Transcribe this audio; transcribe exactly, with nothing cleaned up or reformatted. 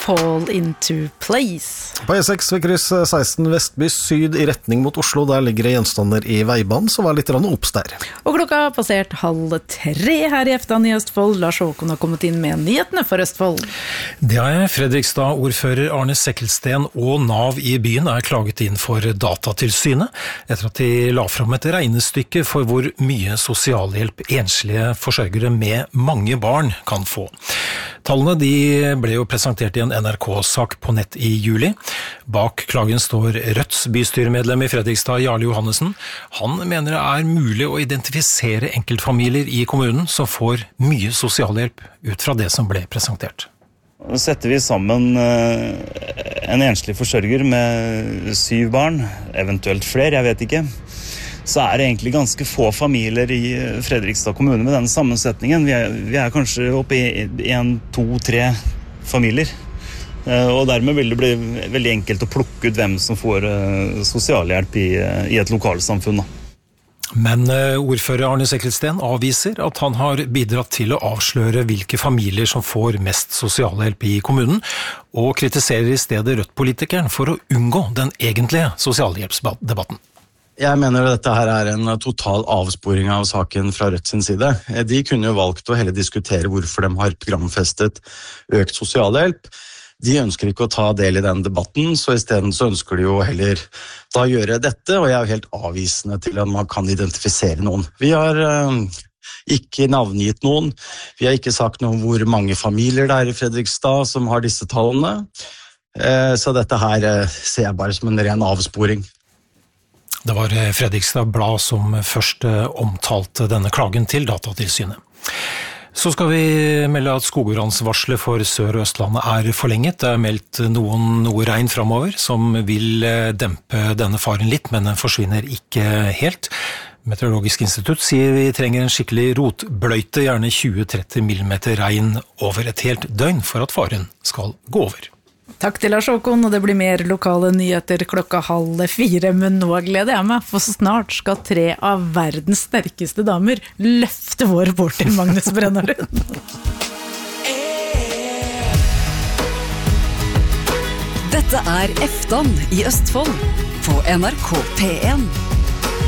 Fall Into Place. På E seks ved kryss seksten Vestby Syd i retning mot Oslo, der ligger det gjenstander i veibanen, så var litt rann opps der. Og klokka har passert halv tre her i Eftan i Østfold. Lars Håkon har kommet inn med nyhetene for Østfold. Det er Fredrikstad-ordfører Arne Sekkelsten og Nav i byen er klaget inn for Datatilsynet, etter at de la fram et regnestykke for hvor mye sosialhjelp enslige forsørgere med mange barn kan få. Tallene de ble jo presentert i en N R K-sak på nett i juli. Bak klagen står Rødts bystyremedlem i Fredrikstad, Jarle Johannessen. Han mener det er mulig å identifisere enkeltfamilier i kommunen som får mye sosialhjelp ut fra det som ble presentert. Setter vi sammen en enslig forsørger med syv barn, eventuelt flere, jeg vet ikke, så er det egentlig ganske få familier i Fredrikstad kommune med denne sammensetningen. Vi er, vi er kanskje oppe i en, to, tre familier. Og dermed vil det bli veldig enkelt å plukke ut hvem som får sosialhjelp i, i et lokalsamfunn. Men ordfører Arne Sekkelsten avviser at han har bidratt til å avsløre hvilke familier som får mest sosialhjelp i kommunen, og kritiserer i stedet Rødt-politikeren for å unngå den egentlige sosialhjelpsdebatten. Jeg mener at dette her er en total avsporing av saken fra Rødt sin side. De kunne jo valgt å heller diskutere hvorfor de har programfestet økt sosialhjelp. De ønsker ikke å ta del i den debatten, så i stedet så ønsker de jo heller da gjøre dette, og jeg er jo helt avvisende til at man kan identifisere noen. Vi har uh, ikke navngitt noen, vi har ikke sagt noe om hvor mange familier det er i Fredrikstad som har disse tallene, uh, så dette her uh, ser jeg bare som en ren avsporing. Det var Fredrikstad Blad som først omtalte denne klagen til Datatilsynet. Så skal vi melde at skogbrannsvarslet for Sør- og Østlandet er forlenget. Det er meldt noen, noe regn fremover som vil dempe denne faren litt, men den forsvinner ikke helt. Meteorologisk institutt sier vi trenger en skikkelig rotbløyte, gjerne tjue til tretti millimeter regn over et helt døgn for at faren skal gå over. Takk til Lars Håkon, og det blir mer lokale nyheter klokka halv fire, men nå gleder jeg meg, for snart skal tre av verdens sterkeste damer løfte vår reporter Magnus Brennarud. Dette er Eftan i Østfold på N R K P en.